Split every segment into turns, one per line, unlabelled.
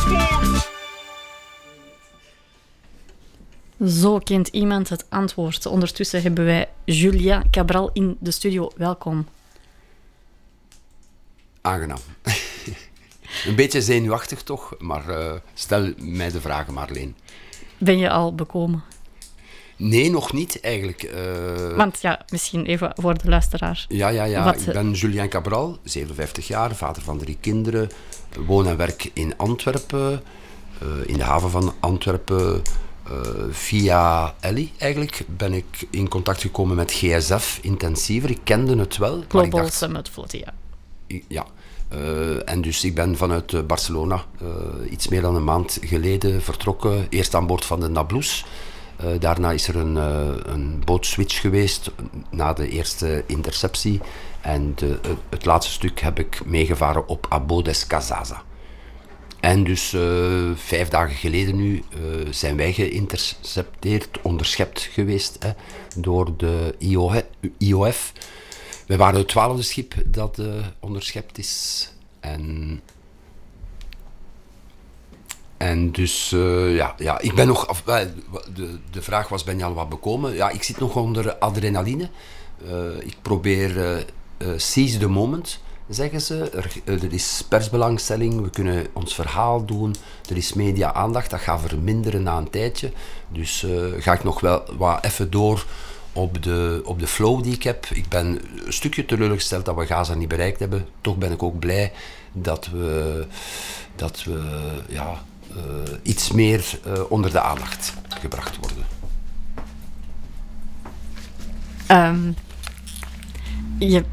Zo kent iemand het antwoord. Ondertussen hebben wij Julia Cabral in de studio. Welkom.
Aangenaam. Een beetje zenuwachtig toch, maar stel mij de vragen, Marleen.
Ben je al bekomen?
Nee, nog niet eigenlijk.
Want ja, misschien even voor de luisteraar.
Ja. Ik ben Julien Cabral, 57 jaar, vader van 3 kinderen. Woon en werk in Antwerpen, in de haven van Antwerpen. Via Ellie eigenlijk ben ik in contact gekomen met GSF intensiever. Ik kende het wel.
Global Summit Vlot, ja.
Ja. En dus ik ben vanuit Barcelona iets meer dan een maand geleden vertrokken. Eerst aan boord van de Nablus. Daarna is er een bootswitch geweest na de eerste interceptie. En het laatste stuk heb ik meegevaren op Abo des Casasa. En dus 5 dagen geleden nu zijn wij geïntercepteerd, onderschept geweest door de IOF. Wij waren het 12e schip dat onderschept is. En dus, ik ben nog... De vraag was, ben je al wat bekomen? Ja, ik zit nog onder adrenaline. Ik probeer seize the moment, zeggen ze. Er is persbelangstelling, we kunnen ons verhaal doen. Er is media-aandacht, dat gaat verminderen na een tijdje. Dus ga ik nog wel wat even door op de flow die ik heb. Ik ben een stukje teleurgesteld dat we Gaza niet bereikt hebben. Toch ben ik ook blij dat we iets meer onder de aandacht gebracht worden.
Je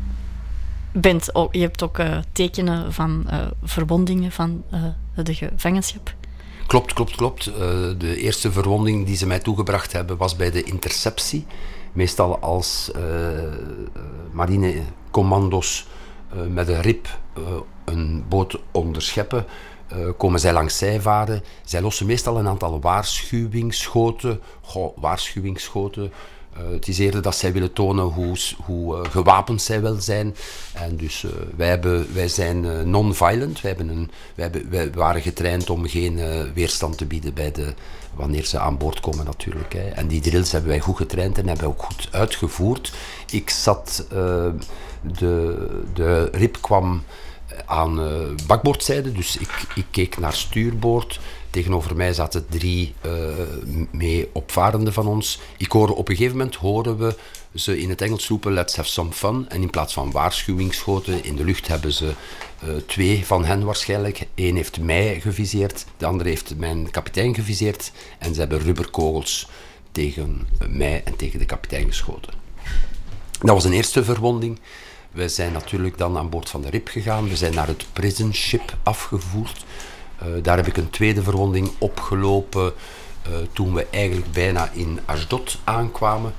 hebt ook tekenen van verwondingen van de gevangenschap.
Klopt. De eerste verwonding die ze mij toegebracht hebben was bij de interceptie. Meestal als marinecommando's met een RIP een boot onderscheppen, komen zij langs zij varen. Zij lossen meestal een aantal waarschuwingsschoten. Het is eerder dat zij willen tonen hoe gewapend zij wel zijn. En dus wij zijn non-violent. Wij waren getraind om geen weerstand te bieden wanneer ze aan boord komen natuurlijk. En die drills hebben wij goed getraind en hebben we ook goed uitgevoerd. De RIP kwam aan bakboordzijde, dus ik keek naar stuurboord. Tegenover mij zaten 3 mee opvarenden van ons. Op een gegeven moment horen we ze in het Engels roepen, let's have some fun. En in plaats van waarschuwingsschoten in de lucht hebben ze 2 van hen waarschijnlijk. 1 heeft mij geviseerd, de andere heeft mijn kapitein geviseerd. En ze hebben rubberkogels tegen mij en tegen de kapitein geschoten. Dat was een eerste verwonding. We zijn natuurlijk dan aan boord van de RIP gegaan. We zijn naar het prison ship afgevoerd. Daar heb ik een tweede verwonding opgelopen toen we eigenlijk bijna in Ashdod aankwamen.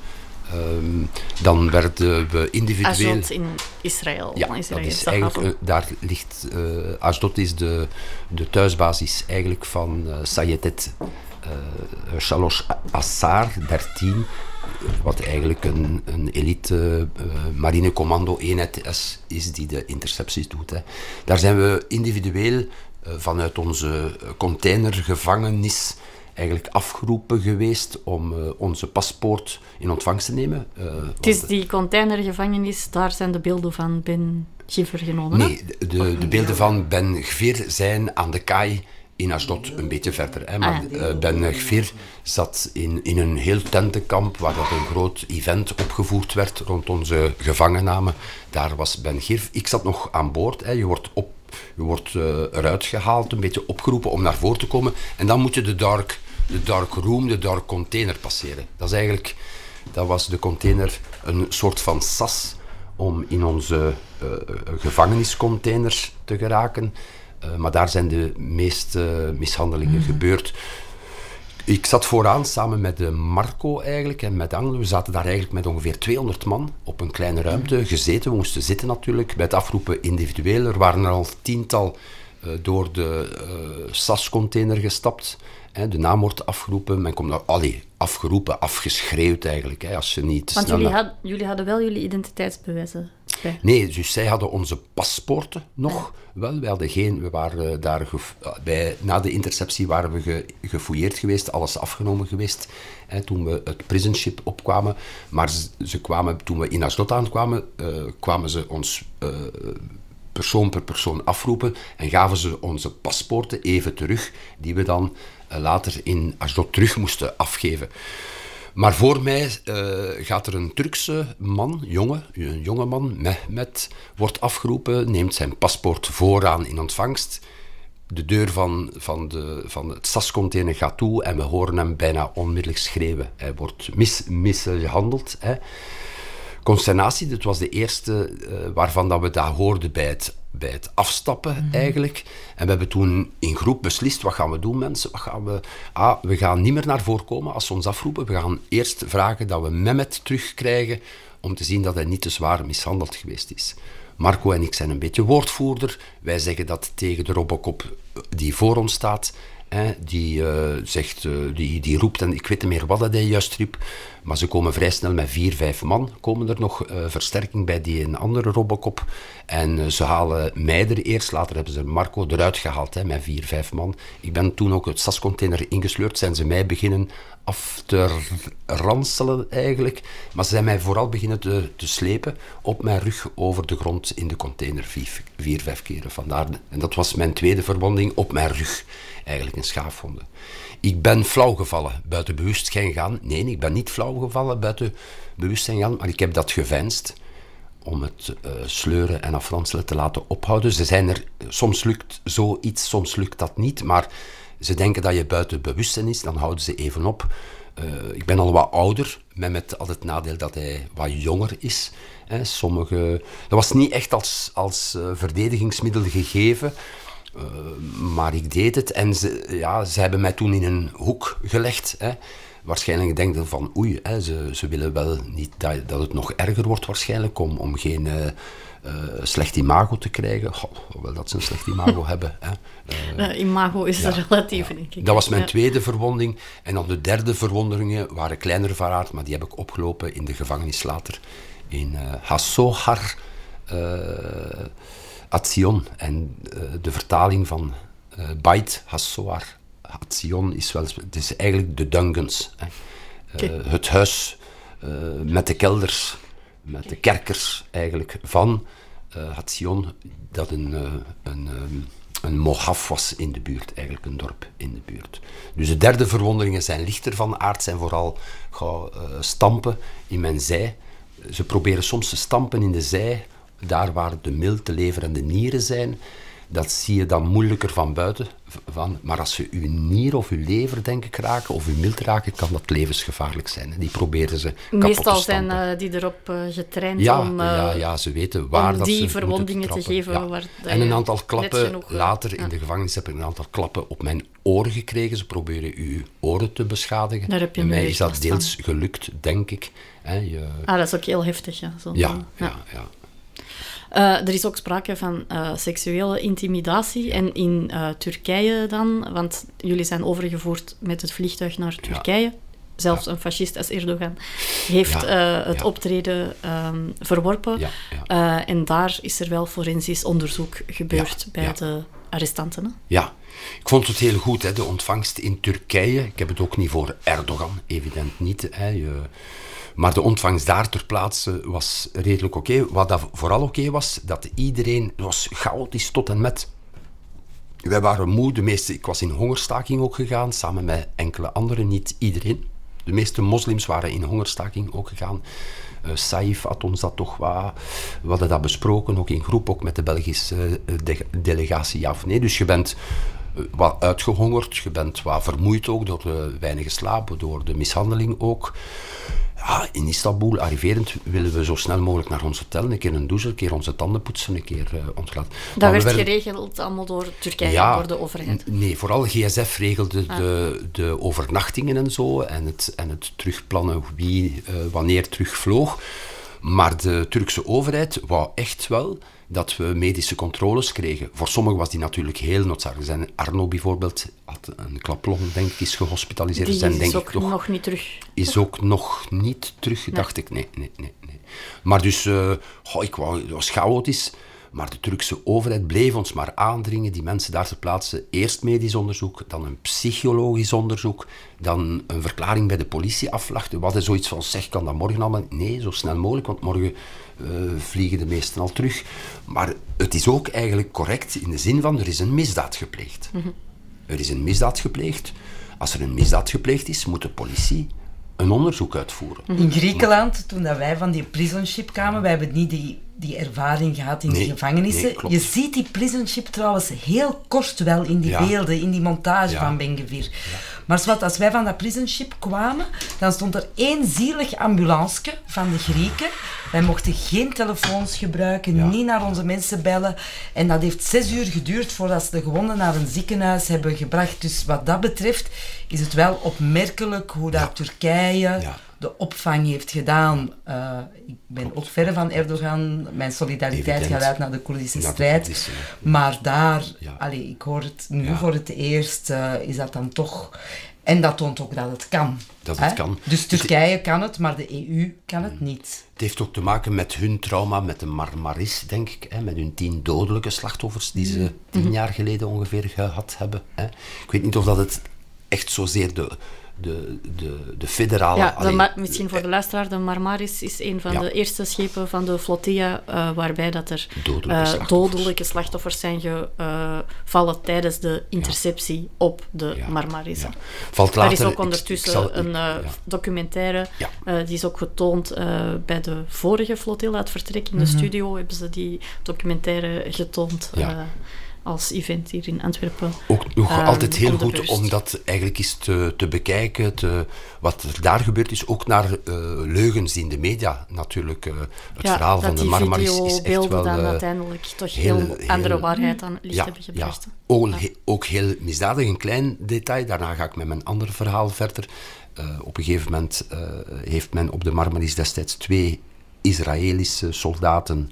Dan werden we individueel...
Ashdod in Israël.
Ja, dat is eigenlijk... Daar ligt... Ashdod is de thuisbasis eigenlijk van Sayeret Shalosh Assar 13... wat eigenlijk een elite marinecommando eenheid is die de intercepties doet. Daar zijn we individueel vanuit onze containergevangenis eigenlijk afgeroepen geweest om onze paspoort in ontvangst te nemen.
Het is die containergevangenis, daar zijn de beelden van Ben Gvir genomen?
Nee, de beelden van Ben Gvir zijn aan de kaai in Ashdod, een beetje verder. Hè. Maar Ben Gvir zat in een heel tentenkamp waar dat een groot event opgevoerd werd rond onze gevangenname. Daar was Ben Gvir. Ik zat nog aan boord. Hè. Je wordt eruit gehaald, een beetje opgeroepen om naar voren te komen. En dan moet je de dark room, de dark container passeren. Dat was de container een soort van sas om in onze gevangeniscontainers te geraken. Maar daar zijn de meeste mishandelingen gebeurd. Ik zat vooraan samen met Marco eigenlijk en met Angel. We zaten daar eigenlijk met ongeveer 200 man op een kleine ruimte gezeten. We moesten zitten natuurlijk, bij het afroepen individueel. Er waren er al 10-tal door de SAS-container gestapt. De naam wordt afgeroepen. Men komt naar, afgeroepen, afgeschreeuwd eigenlijk. Als je niet
want jullie hadden wel jullie identiteitsbewijzen. Okay.
Nee, dus zij hadden onze paspoorten nog wel. We waren daar na de interceptie waren we gefouilleerd geweest, alles afgenomen geweest, toen we het prison ship opkwamen. Maar ze kwamen, toen we in Ashdod aankwamen, kwamen ze ons persoon per persoon afroepen en gaven ze onze paspoorten even terug, die we dan later in Ashdod terug moesten afgeven. Maar voor mij gaat er een Turkse man, een jonge man, Mehmet, wordt afgeroepen, neemt zijn paspoort vooraan in ontvangst. De deur van het SAS-container gaat toe en we horen hem bijna onmiddellijk schreeuwen. Hij wordt mishandeld. Consternatie, dit was de eerste waarvan dat we dat hoorden bij het afstappen eigenlijk. En we hebben toen in groep beslist, wat gaan we doen mensen? We gaan niet meer naar voren komen als ze ons afroepen. We gaan eerst vragen dat we Mehmet terugkrijgen om te zien dat hij niet te zwaar mishandeld geweest is. Marco en ik zijn een beetje woordvoerder. Wij zeggen dat tegen de Robocop die voor ons staat. Die roept, en ik weet niet meer wat hij juist riep, maar ze komen vrij snel met 4-5 man. Komen er nog versterking bij die een andere Robocop. En ze halen mij er eerst, later hebben ze Marco eruit gehaald met 4-5 man. Ik ben toen ook het SAS-container ingesleurd, zijn ze mij beginnen af te ranselen eigenlijk. Maar ze zijn mij vooral beginnen te slepen op mijn rug over de grond in de container 4-5 keren. Vandaar, en dat was mijn tweede verwonding op mijn rug. Eigenlijk een schaafwonde. Ik ben flauw gevallen, buiten bewustzijn gaan. Nee, ik ben niet flauw gevallen, buiten bewustzijn gaan, maar ik heb dat geveinsd om het sleuren en afranselen te laten ophouden. Ze zijn er, soms lukt zoiets, soms lukt dat niet, maar ze denken dat je buiten bewustzijn is, dan houden ze even op. Ik ben al wat ouder, met al het nadeel dat hij wat jonger is. Dat was niet echt als verdedigingsmiddel gegeven, maar ik deed het en ze hebben mij toen in een hoek gelegd. Waarschijnlijk denken van oei, ze willen wel niet dat het nog erger wordt waarschijnlijk om geen slecht imago te krijgen. Hoewel dat ze een slecht imago hebben.
Imago is er relatief, denk ik.
Dat was mijn tweede verwonding. En dan de derde verwondingen waren kleiner van aard, maar die heb ik opgelopen in de gevangenis later. In Hassohar Hatzion. En de vertaling van Beit Hassohar Hatzion is wel... Het is eigenlijk de dungeons. Het huis met de kelders, met de kerkers eigenlijk van Hatzion, dat een mohaf was in de buurt, eigenlijk een dorp in de buurt. Dus de derde verwonderingen zijn lichter van aard, zijn vooral stampen in mijn zij. Ze proberen soms te stampen in de zij, daar waar de milt, de lever en de nieren zijn. Dat zie je dan moeilijker van buiten. Maar als ze uw nier of uw lever, denk ik, raken, of uw milt raken, kan dat levensgevaarlijk zijn. Die proberen ze kapot te stampen.
Meestal zijn die erop getraind om
ze weten waar dat
die
ze
verwondingen te geven.
Ja.
Waar
en een aantal klappen, later in de gevangenis heb ik een aantal klappen op mijn oren gekregen. Ze proberen uw oren te beschadigen.
Daar heb je
en mij is dat deels gelukt, denk ik.
Dat is ook heel heftig. Ja.
Ja.
Er is ook sprake van seksuele intimidatie. En in Turkije dan, want jullie zijn overgevoerd met het vliegtuig naar Turkije. Ja. Zelfs een fascist als Erdogan heeft het optreden verworpen. Ja. En daar is er wel forensisch onderzoek gebeurd bij de arrestanten. Hè?
Ja, ik vond het heel goed, de ontvangst in Turkije. Ik heb het ook niet voor Erdogan, evident niet. Maar de ontvangst daar ter plaatse was redelijk oké. Wat dat vooral oké was, dat iedereen was chaotisch tot en met. Wij waren moe, ik was in hongerstaking ook gegaan, samen met enkele anderen, niet iedereen. De meeste moslims waren in hongerstaking ook gegaan. Saif had ons dat toch wat... We hadden dat besproken, ook in groep, ook met de Belgische delegatie, ja of nee. Dus je bent wat uitgehongerd, je bent wat vermoeid ook door de weinige slaap, door de mishandeling ook. Ja, in Istanbul, arriverend, willen we zo snel mogelijk naar ons hotel, een keer een douche, een keer onze tanden poetsen, een keer ons laten.
Dat werd geregeld allemaal door Turkije, door de overheid?
Nee, vooral GSF regelde de overnachtingen en zo, en het terugplannen wie wanneer terugvloog. Maar de Turkse overheid wou echt wel dat we medische controles kregen. Voor sommigen was die natuurlijk heel noodzakelijk. Arno bijvoorbeeld had een klaplong, denk ik, is gehospitaliseerd.
Die is ook nog niet terug.
Is ook nog niet terug, dacht ik. Nee. Maar dus, het was chaotisch. Maar de Turkse overheid bleef ons maar aandringen die mensen daar te plaatsen. Eerst medisch onderzoek, dan een psychologisch onderzoek, dan een verklaring bij de politie afwachten. Wat is zoiets van, zeg, kan dat morgen allemaal? Nee, zo snel mogelijk, want morgen vliegen de meesten al terug. Maar het is ook eigenlijk correct in de zin van, er is een misdaad gepleegd. Mm-hmm. Er is een misdaad gepleegd. Als er een misdaad gepleegd is, moet de politie een onderzoek uitvoeren.
In Griekenland, toen dat wij van die prison ship kwamen, wij hebben niet die ervaring gehad in die gevangenissen.
Nee,
je ziet die prison ship trouwens heel kort wel in die beelden, in die montage van Ben-Gvir. Ja. Maar als wij van dat prison ship kwamen, dan stond er 1 zielig ambulanceke van de Grieken. Wij mochten geen telefoons gebruiken, niet naar onze mensen bellen. En dat heeft 6 uur geduurd voordat ze de gewonden naar een ziekenhuis hebben gebracht. Dus wat dat betreft is het wel opmerkelijk hoe dat Turkije de opvang heeft gedaan. Ik ben ook verre van Erdogan. Mijn solidariteit gaat uit naar de Koerdische strijd. Maar daar, ik hoor het nu voor het eerst, is dat dan toch... En dat toont ook dat het kan.
Dat het kan.
Dus Turkije kan het, maar de EU kan het niet.
Het heeft ook te maken met hun trauma met de Marmaris, denk ik. Met hun 10 dodelijke slachtoffers die ze 10 jaar geleden ongeveer gehad hebben. Ik weet niet of dat het echt zozeer de federale...
misschien voor de luisteraar, de Marmaris is een van de eerste schepen van de flottilla waarbij dat er dodelijke slachtoffers zijn gevallen tijdens de interceptie op de Marmaris. Ja.
Er
is ook ondertussen een documentaire, die is ook getoond bij de vorige flottilla, het vertrek in de studio, hebben ze die documentaire getoond. Als event hier in Antwerpen.
Ook nog altijd heel goed om dat eigenlijk eens te bekijken, wat er daar gebeurd is, ook naar leugens in de media natuurlijk. Het verhaal van de Marmaris is echt wel...
dan uiteindelijk toch heel andere waarheid aan het licht hebben gebracht.
Ook heel misdadig, een klein detail, daarna ga ik met mijn ander verhaal verder. Op een gegeven moment heeft men op de Marmaris destijds 2 Israëlische soldaten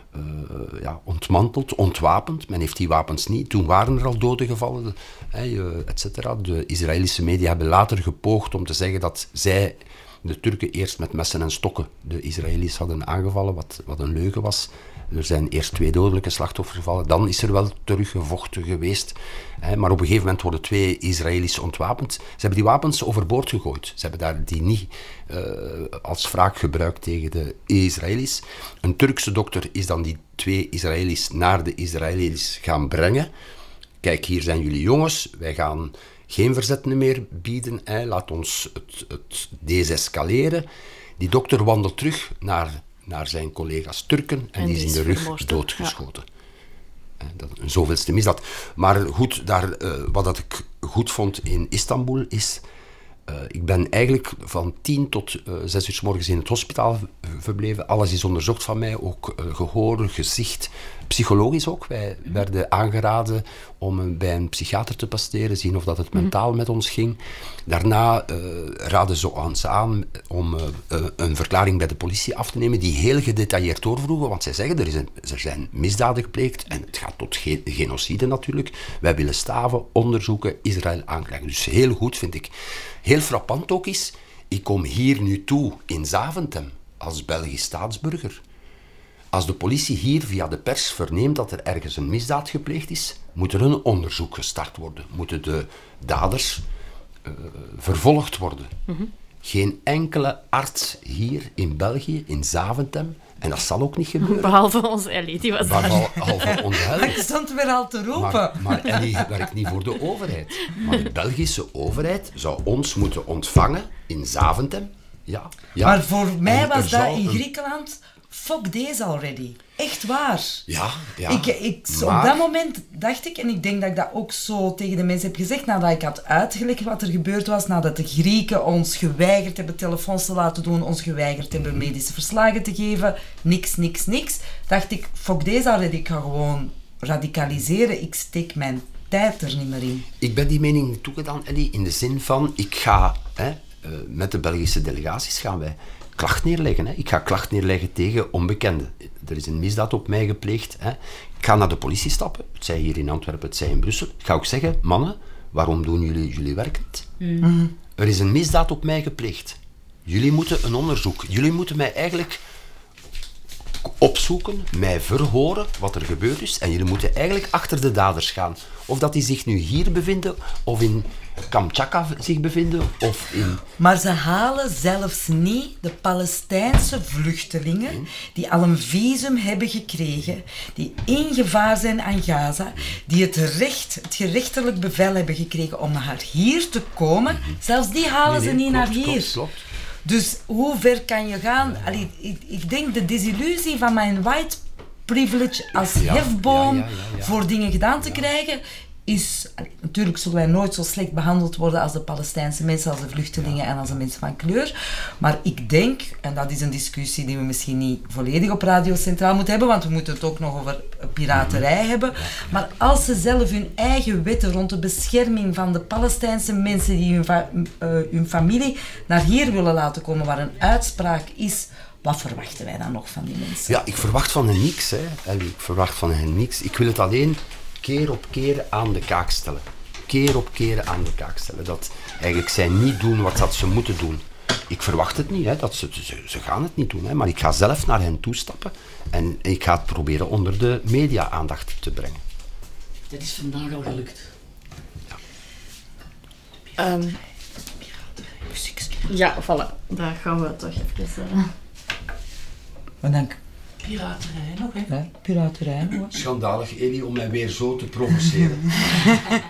ontmanteld, ontwapend. Men heeft die wapens niet. Toen waren er al doden gevallen, et cetera. De Israëlische media hebben later gepoogd om te zeggen dat zij, de Turken, eerst met messen en stokken de Israëli's hadden aangevallen, wat een leugen was. Er zijn eerst 2 dodelijke slachtoffers gevallen. Dan is er wel teruggevochten geweest. Maar op een gegeven moment worden 2 Israëli's ontwapend. Ze hebben die wapens overboord gegooid. Ze hebben die niet als wraak gebruikt tegen de Israëli's. Een Turkse dokter is dan die 2 Israëli's naar de Israëli's gaan brengen. Kijk, hier zijn jullie jongens. Wij gaan geen verzetten meer bieden. Laat ons het desescaleren. Die dokter wandelt terug naar zijn collega's Turken en die is in de rug doodgeschoten. Dat een zoveelste misdaad. Maar goed, wat ik goed vond in Istanbul is... ik ben eigenlijk van 10 tot 6 uur 's morgens in het hospitaal verbleven. Alles is onderzocht van mij, ook gehoor, gezicht, psychologisch ook. Wij werden aangeraden om bij een psychiater te passeren, zien of dat het mentaal met ons ging. Daarna raden ze ons aan om een verklaring bij de politie af te nemen, die heel gedetailleerd doorvroegen, want zij zeggen, er zijn misdaden gepleegd en het gaat tot genocide natuurlijk. Wij willen staven, onderzoeken, Israël aanklagen. Dus heel goed, vind ik. Heel frappant ook is, ik kom hier nu toe in Zaventem als Belgisch staatsburger. Als de politie hier via de pers verneemt dat er ergens een misdaad gepleegd is, moet er een onderzoek gestart worden. Moeten de daders vervolgd worden. Mm-hmm. Geen enkele arts hier in België, in Zaventem, en dat zal ook niet gebeuren.
Behalve onze Ellie, die was daar.
Behalve onze Ellie.
Ik stond weer al te roepen.
Maar Ellie werkt niet voor de overheid. Maar de Belgische overheid zou ons moeten ontvangen in Zaventem. Ja.
Maar voor mij was dat in Griekenland... Fuck deze already. Echt waar.
Ja.
Op dat moment dacht ik, en ik denk dat ik dat ook zo tegen de mensen heb gezegd, nadat ik had uitgelegd wat er gebeurd was, nadat de Grieken ons geweigerd hebben telefoons te laten doen, ons geweigerd hebben medische verslagen te geven, niks, dacht ik, fuck deze already, ik ga gewoon radicaliseren, ik steek mijn tijd er niet meer in.
Ik ben die mening niet toegedaan, Ellie, in de zin van, ik ga, met de Belgische delegaties gaan wij klacht neerleggen. Hè. Ik ga klacht neerleggen tegen onbekenden. Er is een misdaad op mij gepleegd. Hè. Ik ga naar de politie stappen. Het zij hier in Antwerpen, het zij in Brussel. Ik ga ook zeggen, mannen, waarom doen jullie werk niet? Mm-hmm. Er is een misdaad op mij gepleegd. Jullie moeten een onderzoek. Jullie moeten mij eigenlijk opzoeken, mij verhoren wat er gebeurd is. En jullie moeten eigenlijk achter de daders gaan. Of dat die zich nu hier bevinden, of in Kamchatka zich bevinden, of in...
Maar ze halen zelfs niet de Palestijnse vluchtelingen die al een visum hebben gekregen, die in gevaar zijn aan Gaza, die het gerechtelijk bevel hebben gekregen om naar hier te komen. Zelfs die halen ze niet naar hier.
Klopt.
Dus hoe ver kan je gaan? Allee, ik denk de desillusie van mijn white privilege als hefboom voor dingen gedaan te krijgen is... Natuurlijk zullen wij nooit zo slecht behandeld worden als de Palestijnse mensen, als de vluchtelingen en als de mensen van kleur. Maar ik denk, en dat is een discussie die we misschien niet volledig op Radio Centraal moeten hebben, want we moeten het ook nog over piraterij hebben. Maar als ze zelf hun eigen wetten rond de bescherming van de Palestijnse mensen die hun familie naar hier willen laten komen, waar een uitspraak is, wat verwachten wij dan nog van die mensen?
Ja, ik verwacht van hen niks. Ik verwacht van hen niks. Ik wil het alleen keer op keer aan de kaak stellen. Keer op keer aan de kaak stellen. Dat eigenlijk zij niet doen wat dat ze moeten doen. Ik verwacht het niet, dat ze gaan het niet doen. Maar ik ga zelf naar hen toestappen en ik ga het proberen onder de media-aandacht te brengen.
Dit is vandaag al gelukt.
Ja, voilà. Daar gaan we toch even...
Bedankt.
Piraterij nog, hè?
Ja, piraterij nog.
Schandalig, Elie, om mij weer zo te provoceren.